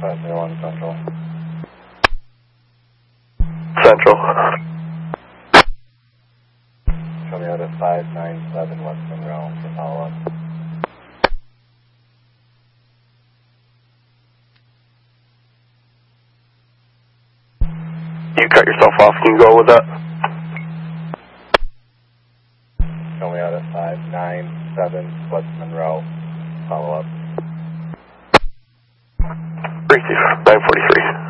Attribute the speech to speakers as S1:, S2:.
S1: 501 Central.
S2: Central.
S1: Show me out at 597 West Monroe for follow-up.
S2: You cut yourself off. Can you go with that?
S1: Show me out at 597 West Monroe. Follow-up.
S2: Receive. 943.